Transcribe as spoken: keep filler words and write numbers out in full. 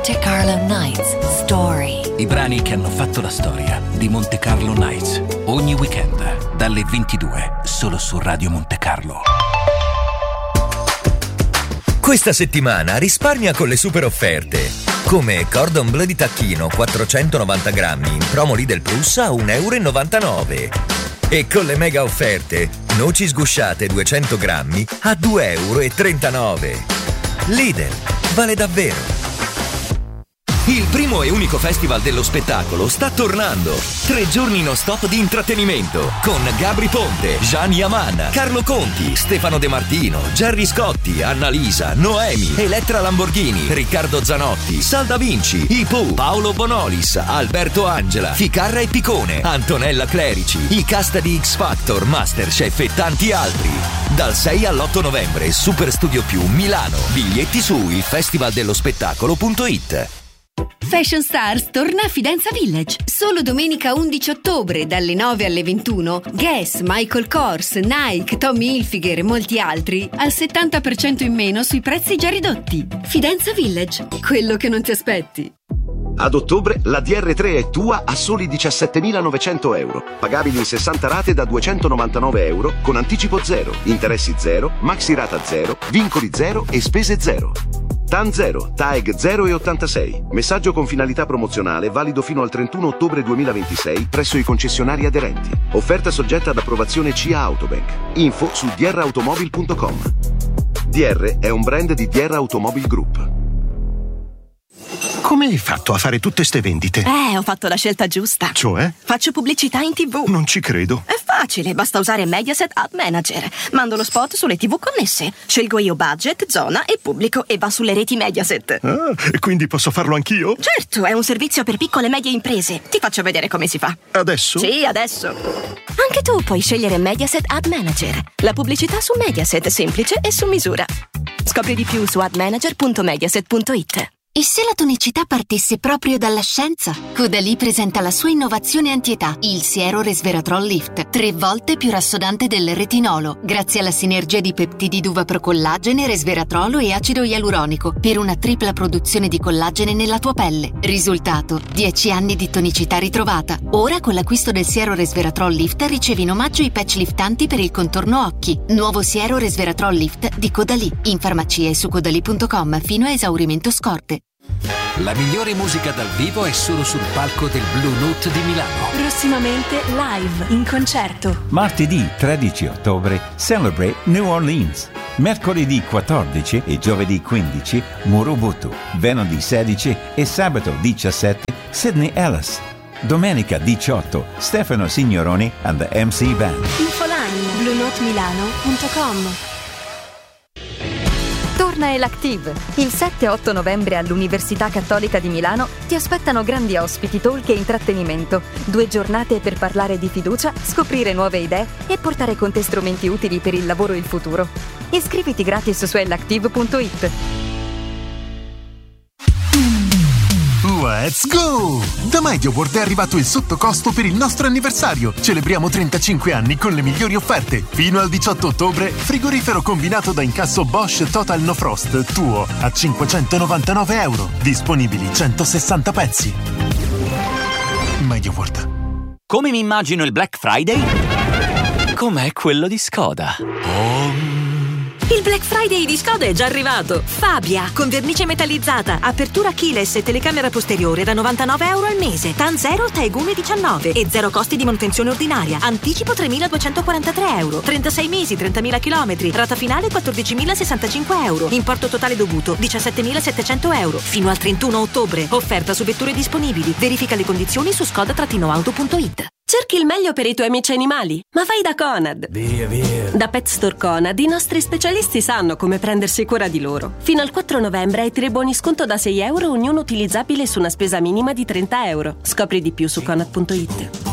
Monte Carlo Nights Story. I brani che hanno fatto la storia di Monte Carlo Nights. Ogni weekend dalle ventidue solo su Radio Monte Carlo. Questa settimana risparmia con le super offerte. Come Cordon Bleu di tacchino quattrocentonovanta grammi in promo Lidl Plus a un euro e novantanove. E con le mega offerte, noci sgusciate duecento grammi a due euro e trentanove. Lidl, vale davvero. Il primo e unico festival dello spettacolo sta tornando. Tre giorni non stop di intrattenimento con Gabri Ponte, Gian Yaman, Carlo Conti, Stefano De Martino, Gerry Scotti, Annalisa, Noemi, Elettra Lamborghini, Riccardo Zanotti, Sal Da Vinci, I Pooh, Paolo Bonolis, Alberto Angela, Ficarra e Picone, Antonella Clerici, i cast di X Factor, Masterchef e tanti altri. Dal sei all'otto novembre, Super Studio Più Milano. Biglietti su il festivaldello spettacolo punto it. Fashion Stars torna a Fidenza Village. Solo domenica undici ottobre dalle nove alle ventuno. Guess, Michael Kors, Nike, Tommy Hilfiger e molti altri al settanta per cento in meno sui prezzi già ridotti. Fidenza Village, quello che non ti aspetti. Ad ottobre la D R tre è tua a soli diciassettemilanovecento euro, pagabili in sessanta rate da duecentonovantanove euro con anticipo zero, interessi zero, maxi rata zero, vincoli zero e spese zero. T A N zero, T A E G zero e ottantasei. Messaggio con finalità promozionale valido fino al trentuno ottobre duemilaventisei presso i concessionari aderenti. Offerta soggetta ad approvazione C I A Autobank. Info su d r automobil punto com. D R è un brand di D R Automobile Group. Come hai fatto a fare tutte ste vendite? Eh, ho fatto la scelta giusta. Cioè? Faccio pubblicità in tivù. Non ci credo. È facile, basta usare Mediaset Ad Manager. Mando lo spot sulle tivù connesse. Scelgo io budget, zona e pubblico e va sulle reti Mediaset. Ah, quindi posso farlo anch'io? Certo, è un servizio per piccole e medie imprese. Ti faccio vedere come si fa. Adesso? Sì, adesso. Anche tu puoi scegliere Mediaset Ad Manager. La pubblicità su Mediaset, semplice e su misura. Scopri di più su ad manager punto mediaset punto it. E se la tonicità partisse proprio dalla scienza? Caudalie presenta la sua innovazione antietà, il siero resveratrol lift, tre volte più rassodante del retinolo, grazie alla sinergia di peptidi d'uva procollagene, resveratrolo e acido ialuronico, per una tripla produzione di collagene nella tua pelle. Risultato: dieci anni di tonicità ritrovata. Ora con l'acquisto del siero resveratrol lift ricevi in omaggio i patch liftanti per il contorno occhi. Nuovo siero resveratrol lift di Caudalie, in farmacia e su caudalie punto com fino a esaurimento scorte. La migliore musica dal vivo è solo sul palco del Blue Note di Milano. Prossimamente live, in concerto. Martedì tredici ottobre Celebrate New Orleans. Mercoledì quattordici e giovedì quindici Murubutu. Venerdì sedici e sabato diciassette Sydney Ellis. Domenica diciotto Stefano Signoroni and the M C Band. Infoline blue note milano punto com. Torna Elactive. Il sette e otto novembre all'Università Cattolica di Milano ti aspettano grandi ospiti, talk e intrattenimento. Due giornate per parlare di fiducia, scoprire nuove idee e portare con te strumenti utili per il lavoro e il futuro. Iscriviti gratis su elactive punto it. Let's go! Da MediaWorld è arrivato il sottocosto per il nostro anniversario. Celebriamo trentacinque anni con le migliori offerte. Fino al diciotto ottobre, frigorifero combinato da incasso Bosch Total No Frost tuo a cinquecentonovantanove euro. Disponibili centosessanta pezzi. MediaWorld. Come mi immagino il Black Friday? Com'è quello di Skoda? Oh. Il Black Friday di Skoda è già arrivato. Fabia, con vernice metallizzata, apertura keyless e telecamera posteriore da novantanove euro al mese. T A N zero, T A E G uno e diciannove e zero costi di manutenzione ordinaria. Anticipo tremiladuecentoquarantatré euro. trentasei mesi, trentamila chilometri. Rata finale quattordicimilasessantacinque euro. Importo totale dovuto diciassettemilasettecento euro. Fino al trentuno ottobre. Offerta su vetture disponibili. Verifica le condizioni su skoda auto punto it. Cerchi il meglio per i tuoi amici animali? Ma vai da Conad! Via, via! Da Pet Store Conad i nostri specialisti sanno come prendersi cura di loro. Fino al quattro novembre hai tre buoni sconto da sei euro, ognuno utilizzabile su una spesa minima di trenta euro. Scopri di più su conad punto it.